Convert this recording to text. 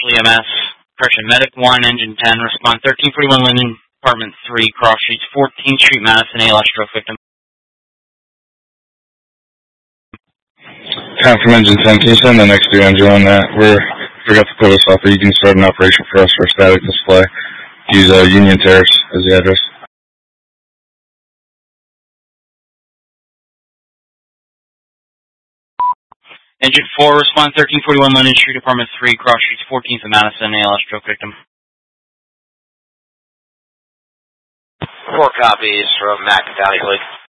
EMS. Correction, Medic 1, Engine 10, respond 1341 Linden, Apartment 3, Cross Streets, 14th Street, Madison, ALS stroke victim. From Engine 10, can you send the next 2 engine on that? We forgot to put us off, but you can start an operation for us for a static display. Use Union Terrace as the address. Engine 4, respond 1341 Linden Street, Apartment 3, Cross Streets, 14th of Madison, ALS stroke victim. 4 copies from Mac Valley Lake.